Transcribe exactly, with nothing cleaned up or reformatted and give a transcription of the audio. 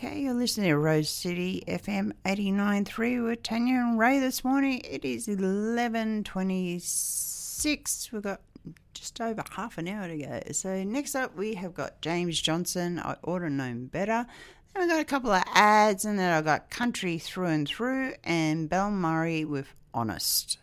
Okay, you're listening to Rose City F M eighty-nine point three with Tanya and Ray this morning. It is eleven twenty-six. We've got just over half an hour to go. So next up we have got James Johnson, I Oughta Known Better. Then I've got a couple of ads, and then I've got Country Through and Through and Belle Murray with Honest.